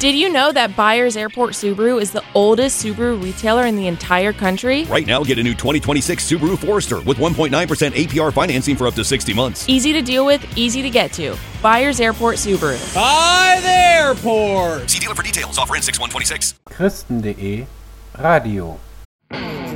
Did you know that Byers Airport Subaru is the oldest Subaru retailer in the entire country? Right now, get a new 2026 Subaru Forester with 1.9% APR financing for up to 60 months. Easy to deal with, easy to get to. Byers Airport Subaru. By the airport! See dealer for details. Offer in 6/126. Christen.de Radio